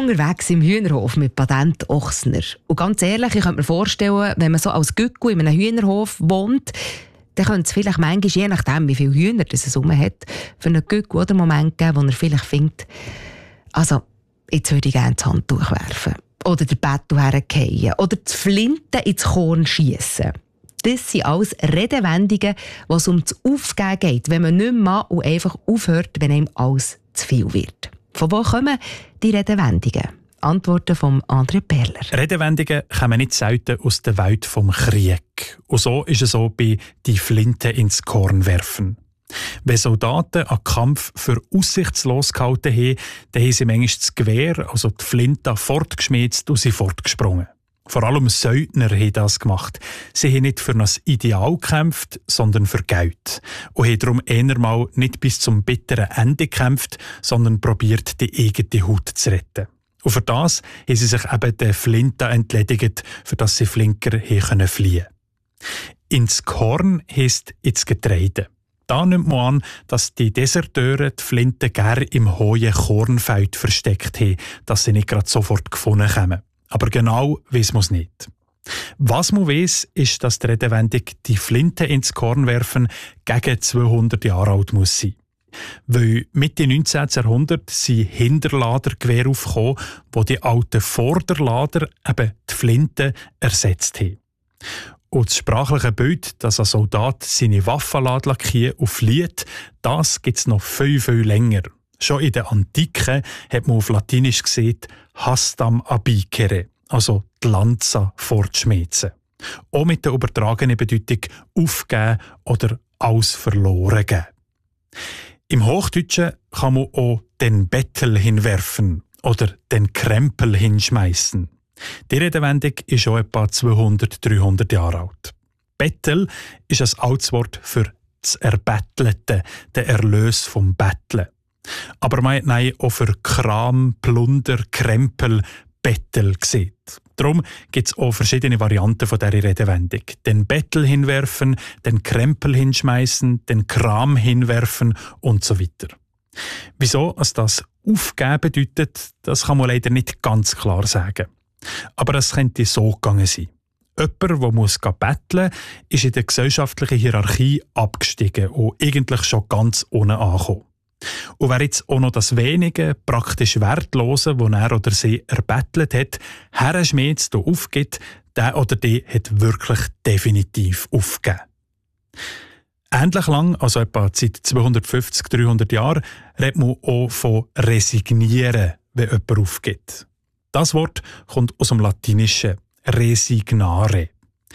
unterwegs im Hühnerhof mit Patent Ochsner. Und ganz ehrlich, ich könnte mir vorstellen, wenn man so als Gückel in einem Hühnerhof wohnt, dann könnte es vielleicht manchmal, je nachdem, wie viele Hühner es rum hat, für einen Gückel oder Moment geben, wo er vielleicht findet, also, jetzt würde ich gerne das Handtuch werfen. Oder den Bettel herfallen. Oder die Flinte ins Korn schiessen. Das sind alles Redewendungen, was um das Aufgeben geht, wenn man nicht mehr und einfach aufhört, wenn einem alles zu viel wird. Von wo kommen die Redewendungen? Antworten von André Perler. Redewendungen kommen nicht selten aus der Welt vom Krieg. Und so ist es auch bei «die Flinte ins Korn werfen». Wenn Soldaten an Kampf für aussichtslos gehalten haben, dann haben sie manchmal das Gewehr, also die Flinte, fortgeschmiert und sind fortgesprungen. Vor allem Söldner haben das gemacht. Sie haben nicht für ein Ideal gekämpft, sondern für Geld. Und haben darum eher mal nicht bis zum bitteren Ende gekämpft, sondern probiert, die eigene Haut zu retten. Und für das haben sie sich eben der Flinte entledigt, für das sie flinker fliehen konnten. Ins Korn heisst ins Getreide. Da nimmt man an, dass die Deserteure die Flinte gerne im hohen Kornfeld versteckt haben, dass sie nicht gerade sofort gefunden kommen. Aber genau weiss man es nicht. Was man weiss, ist, dass die Redewendung «die Flinte ins Korn werfen» gegen 200 Jahre alt muss sein. Weil Mitte 19. Jahrhundert sind Hinterladergewehre aufgekommen, die die alten Vorderlader, eben die Flinte, ersetzt haben. Und das sprachliche Bild, dass ein Soldat seine Waffen lackiert und flieht, das gibt es noch viel, viel länger. Schon in der Antike hat man auf Latinisch gesagt «hastam abicere», also die Lanze fortschmeißen. Auch mit der übertragenen Bedeutung «aufgeben» oder «alles verloren geben». Im Hochdeutschen kann man auch «den Bettel hinwerfen» oder «den Krempel hinschmeißen». Die Redewendung ist schon etwa 200-300 Jahre alt. Bettel ist ein altes Wort für das Erbettelte, der Erlös vom Betteln. Aber man hat nein auch für Kram, Plunder, Krempel, Bettel gesehen. Darum gibt es auch verschiedene Varianten von dieser Redewendung. Den Bettel hinwerfen, den Krempel hinschmeißen, den Kram hinwerfen und so weiter. Wieso es das Aufgeben bedeutet, das kann man leider nicht ganz klar sagen. Aber es könnte so gegangen sein. Jemand, der betteln muss, ist in der gesellschaftlichen Hierarchie abgestiegen und eigentlich schon ganz unten angekommen. Und wer jetzt auch noch das Wenige, praktisch Wertlose, das er oder sie erbettelt hat, herschmiert und aufgibt, der oder die hat wirklich definitiv aufgegeben. Ähnlich lang, also etwa seit 250-300 Jahren, redet man auch von resignieren, wenn jemand aufgibt. Das Wort kommt aus dem Latinischen resignare.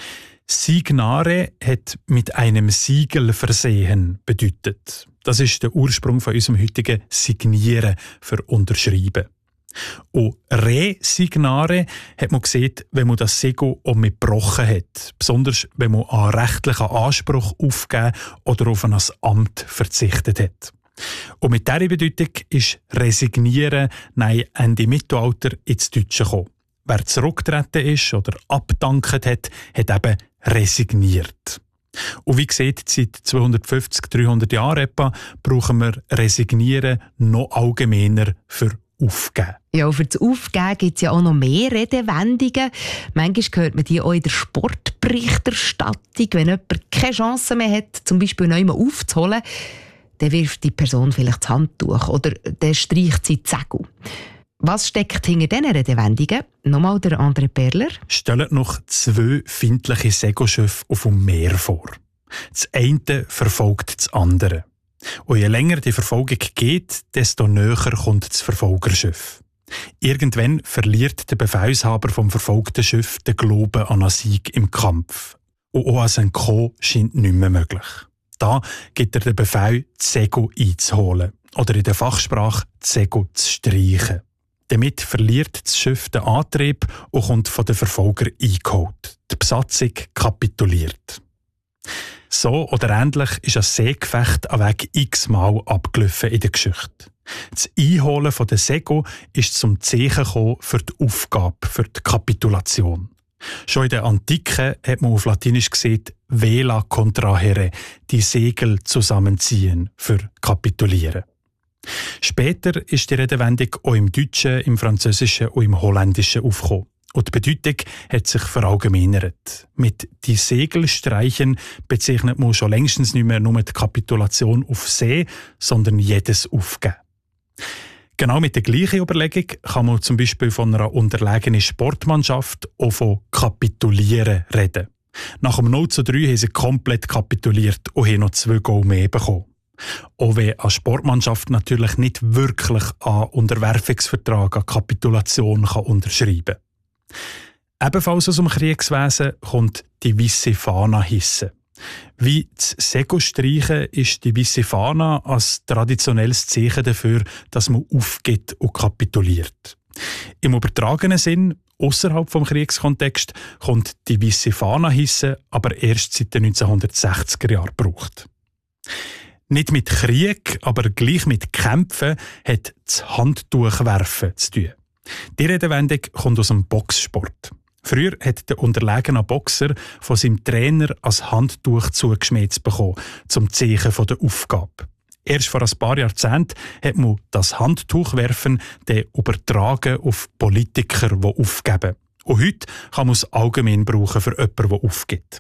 Signare hat mit einem Siegel versehen bedeutet. Das ist der Ursprung von unserem heutigen Signieren für Unterschreiben. Und resignare hat man gesehen, wenn man das Siegel auch gebrochen hat. Besonders wenn man an rechtlichen Anspruch aufgegeben oder auf ein Amt verzichtet hat. Und mit dieser Bedeutung ist resignieren Ende Mittelalter ins Deutsche gekommen. Wer zurückgetreten ist oder abgedankt hat, hat eben resigniert. Und wie gesagt, seit 250-300 Jahren etwa brauchen wir resignieren noch allgemeiner für aufgeben. Ja, für das Aufgeben gibt es ja auch noch mehr Redewendungen. Manchmal hört man die auch in der Sportberichterstattung. Wenn jemand keine Chance mehr hat, zum Beispiel noch einmal aufzuholen, dann wirft die Person vielleicht das Handtuch oder dann streicht sie die Segel. Was steckt hinter diesen Redewendungen? Nochmal der André Perler. Stellt noch 2 feindliche Segelschiffe auf dem Meer vor. Das eine verfolgt das andere. Und je länger die Verfolgung geht, desto näher kommt das Verfolgerschiff. Irgendwann verliert der Befehlshaber vom verfolgten Schiff den Glauben an einen Sieg im Kampf. Und auch ein Entkommen scheint nicht mehr möglich. Da gibt er den Befehl, die Segel einzuholen. Oder in der Fachsprache, die Segel zu streichen. Damit verliert das Schiff den Antrieb und kommt von den Verfolgern eingeholt. Die Besatzung kapituliert. So oder ähnlich ist ein Seegefecht an Weg x-mal abgelaufen in der Geschichte. Das Einholen der Segel ist zum Zeichen gekommen für die Aufgabe, für die Kapitulation. Schon in der Antike hat man auf Latinisch gesagt, vela contrahere, die Segel zusammenziehen für kapitulieren. Später ist die Redewendung auch im Deutschen, im Französischen und im Holländischen aufgekommen. Und die Bedeutung hat sich verallgemeinert. Mit «die Segel streichen» bezeichnet man schon längstens nicht mehr nur die Kapitulation auf See, sondern jedes Aufgeben. Genau mit der gleichen Überlegung kann man zum Beispiel von einer unterlegenen Sportmannschaft auch von «kapitulieren» reden. Nach dem 0:3 haben sie komplett kapituliert und haben noch 2 Goal mehr bekommen. Auch wenn eine Sportmannschaft natürlich nicht wirklich einen Unterwerfungsvertrag, eine Kapitulation unterschreiben kann. Ebenfalls aus dem Kriegswesen kommt die weisse Fahne hissen. Wie das Segel streichen ist die weisse Fahne als traditionelles Zeichen dafür, dass man aufgibt und kapituliert. Im übertragenen Sinn, außerhalb vom Kriegskontext, kommt die weisse Fahne hissen, aber erst seit den 1960er Jahren gebraucht. Nicht mit Krieg, aber gleich mit Kämpfen hat das Handtuchwerfen zu tun. Die Redewendung kommt aus dem Boxsport. Früher hat der unterlegene Boxer von seinem Trainer ein Handtuch zugeschmiert bekommen, zum Zeichen der Aufgabe. Erst vor ein paar Jahrzehnten hat man das Handtuchwerfen übertragen auf Politiker, die aufgeben. Und heute kann man es allgemein brauchen für jemanden, der aufgibt.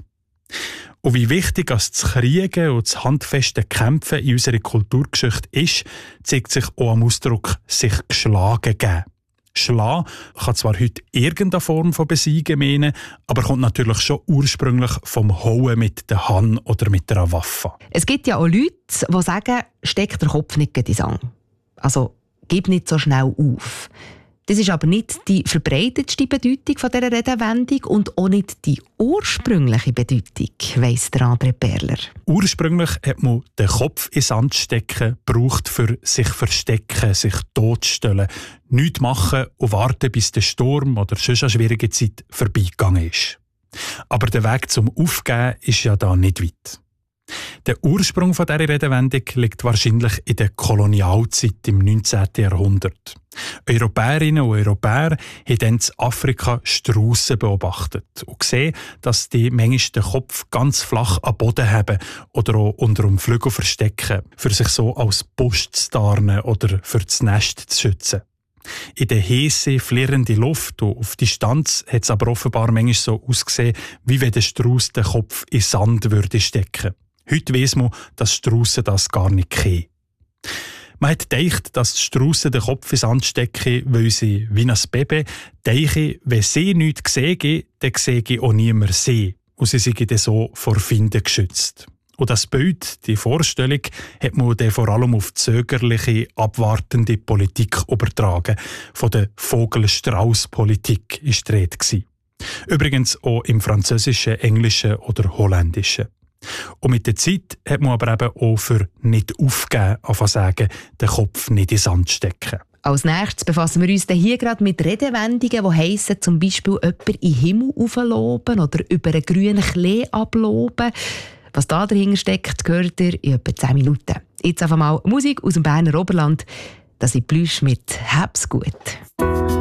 Und wie wichtig das Kriegen und das handfeste Kämpfen in unserer Kulturgeschichte ist, zeigt sich auch am Ausdruck «sich geschlagen geben». Schlagen kann zwar heute irgendeine Form von Besiegen meinen, aber kommt natürlich schon ursprünglich vom Hauen mit der Hand oder mit einer Waffe. Es gibt ja auch Leute, die sagen, steck den Kopf nicht in den Sand. Also, gib nicht so schnell auf. Das ist aber nicht die verbreitetste Bedeutung von dieser Redewendung und auch nicht die ursprüngliche Bedeutung, weiss der André Perler. Ursprünglich hat man den Kopf in den Sand stecken gebraucht, für sich verstecken, sich totstellen, nichts machen und warten, bis der Sturm oder sonst eine schwierige Zeit vorbeigegangen ist. Aber der Weg zum Aufgeben ist ja da nicht weit. Der Ursprung von dieser Redewendung liegt wahrscheinlich in der Kolonialzeit im 19. Jahrhundert. Europäerinnen und Europäer haben dann in Afrika Straussen beobachtet und gesehen, dass die manchmal den Kopf ganz flach am Boden haben oder auch unter dem Flügel verstecken, für sich so als Busch zu tarnen oder für das Nest zu schützen. In der heissen, flirrenden Luft und auf Distanz hat es aber offenbar manchmal so ausgesehen, wie wenn der Strauss den Kopf in Sand würde stecken. Heute weiss man, dass Straussen das gar nicht kennen. Man hat gedacht, dass die Straussen den Kopf in Sand stecken, weil sie, wie ein Baby, denken, wenn sie nichts sehen, dann sehe auch niemand sie. Und sie sind dann so vor Feinden geschützt. Und das Bild, die Vorstellung, hat man dann vor allem auf die zögerliche, abwartende Politik übertragen. Von der Vogel-Strauß-Politik war die Rede. Übrigens auch im Französischen, Englischen oder Holländischen. Und mit der Zeit hat man aber eben auch für «nicht aufgeben» anfangen zu sagen, den Kopf nicht in den Sand stecken. Als nächstes befassen wir uns hier gerade mit Redewendungen, die heissen, zum Beispiel jemanden in den Himmel aufloben oder über einen grünen Klee abloben. Was da dahinter steckt, gehört ihr in etwa 10 Minuten. Jetzt einfach mal Musik aus dem Berner Oberland. Das ist Plüsch mit «Hab's gut».